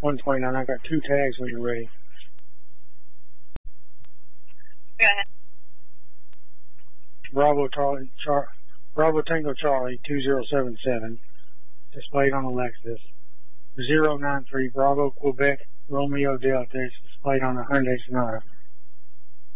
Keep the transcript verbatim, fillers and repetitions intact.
one twenty-nine. I got two tags when you're ready. Go ahead. Bravo Charlie, Char, Bravo Tango Charlie two zero seven seven, displayed on the Lexus. zero nine three Bravo Quebec Romeo Delta is displayed on the Hyundai Sonata.